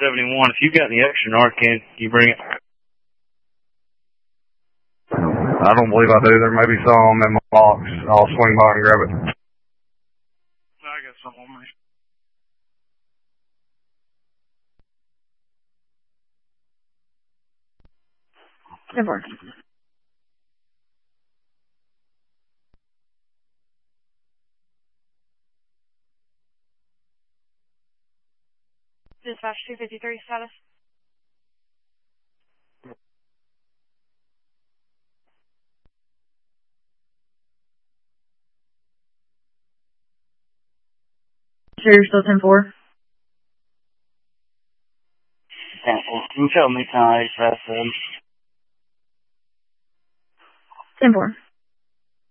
71. If you got any extra Narcan, you bring it. I don't believe I do. There may be some in my box. I'll swing by and grab it. I got some on me. Never. Dispatch 253 status. Sure, you're still 10-4? Can you tell me, can I press 10-4.